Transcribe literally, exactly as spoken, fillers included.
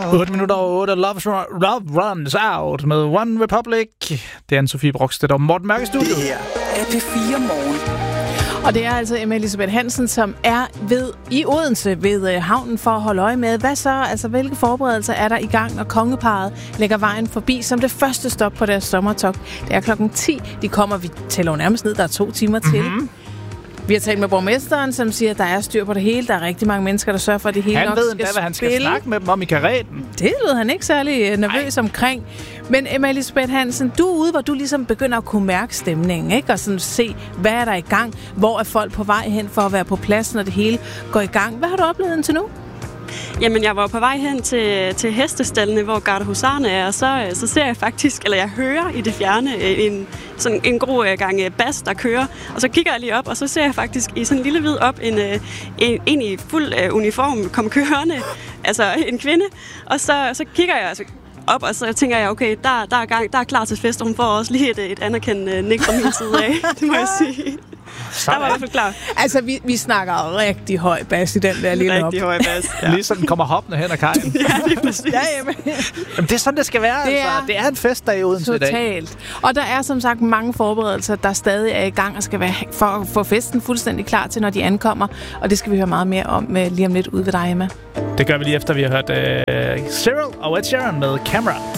otte minutter over otte. Love, Love Runs Out med One Republic. Det er Anne-Sophie Brokstedt og Morten Mørk i studiet. Det her er P fire Morgen. Og det er altså Emma Elisabeth Hansen, som er ved i Odense ved havnen for at holde øje med, hvad så, altså hvilke forberedelser er der i gang, når kongeparret lægger vejen forbi som det første stop på deres sommertogt. Det er klokken ti. De kommer, vi tæller jo nærmest ned, der er to timer til. Mm-hmm. Vi har talt med borgmesteren, som siger, at der er styr på det hele. Der er rigtig mange mennesker, der sørger for, at det hele han nok ved skal endda, hvad han skal spille. snakke med dem om i kareten. Det lød han ikke særlig nervøs Ej. omkring. Men Emma Elisabeth Hansen, du er ude, hvor du ligesom begynder at kunne mærke stemningen, ikke? Og sådan se, hvad er der i gang? Hvor er folk på vej hen for at være på plads, når det hele går i gang? Hvad har du oplevet indtil nu? Jamen, jeg var på vej hen til, til hestestallene, hvor gardehusarerne er, og så, så ser jeg faktisk, eller jeg hører i det fjerne en, sådan en god gang bas, der kører. Og så kigger jeg lige op, og så ser jeg faktisk i sådan en lille hvid op en, en, en i fuld uniform komme kørende, altså en kvinde. Og så, så kigger jeg altså op, og så tænker jeg, okay, der, der, er, gang, der er klar til fest, og hun får også lige et, et anerkendende nik fra min side af, det må jeg sige. Der var i hvert fald klar. Altså, vi, vi snakker rigtig høj bas i den der lille op. Rigtig høj bas, ja. Lige så den kommer hoppende hen ad kajen. Ja, lige præcis. Ja, jamen. Jamen, det er sådan, det skal være. Det er, altså. Det er en festdag i Odense i dag. Totalt. Og der er som sagt mange forberedelser, der stadig er i gang og skal være for at få festen fuldstændig klar til, når de ankommer. Og det skal vi høre meget mere om lige om lidt ude ved dig, Emma. Det gør vi lige efter, vi har hørt uh, Cyril og Ed Sheeran med Camera.